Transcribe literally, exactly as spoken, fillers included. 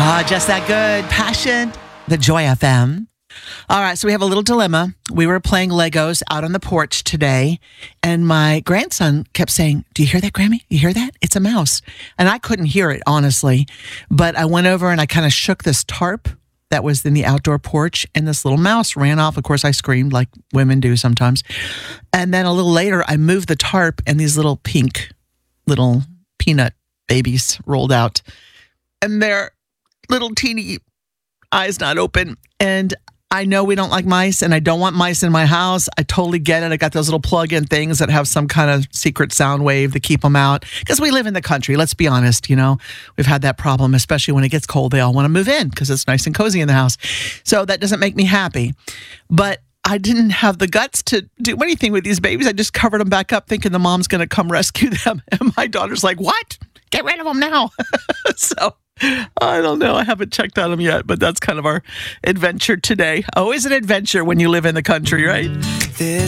Ah, just that good. Passion, the Joy F M. All right, so we have a little dilemma. We were playing Legos out on the porch today, and my grandson kept saying, "Do you hear that, Grammy? You hear that? It's a mouse." And I couldn't hear it, honestly, but I went over and I kind of shook this tarp that was in the outdoor porch, and this little mouse ran off. Of course, I screamed like women do sometimes. And then a little later, I moved the tarp, and these little pink little peanut babies rolled out. And their little teeny eyes not open. And I know we don't like mice, and I don't want mice in my house. I totally get it. I got those little plug-in things that have some kind of secret sound wave to keep them out. Because we live in the country, let's be honest, you know. We've had that problem, especially when it gets cold. They all want to move in because it's nice and cozy in the house. So that doesn't make me happy. But I didn't have the guts to do anything with these babies. I just covered them back up thinking the mom's going to come rescue them. And my daughter's like, "What? Get rid of them now." So I don't know. I haven't checked on them yet, but that's kind of our adventure today. Always an adventure when you live in the country, right? This